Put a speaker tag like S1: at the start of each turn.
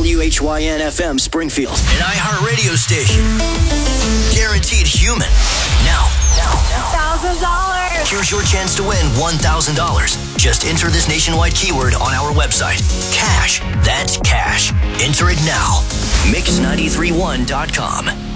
S1: WHYN-FM Springfield.
S2: An iHeart radio station. Guaranteed human. Now.
S3: $1,000.
S2: Here's your chance to win $1,000. Just enter this nationwide keyword on our website. Cash. That's cash. Enter it now. Mix931.com.